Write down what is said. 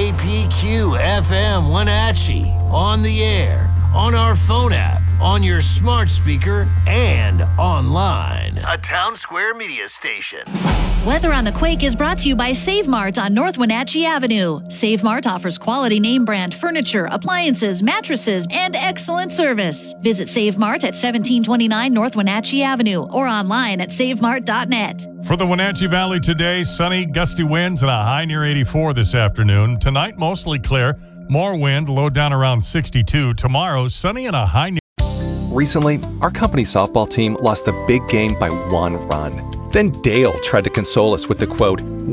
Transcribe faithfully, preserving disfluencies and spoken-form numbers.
K P Q F M Wenatchee, on the air, on our phone app, on your smart speaker, and online. A Town Square media station. Weather on the Quake is brought to you by Save Mart on North Wenatchee Avenue. Save Mart offers quality name brand furniture, appliances, mattresses, and excellent service. Visit Save Mart at seventeen twenty-nine North Wenatchee Avenue or online at save mart dot net. For the Wenatchee Valley today, sunny, gusty winds and a high near eighty-four this afternoon. Tonight, mostly clear, more wind, low down around sixty-two. Tomorrow, sunny and a high near... Recently, our company softball team lost the big game by one run. Then Dale tried to console us with the quote,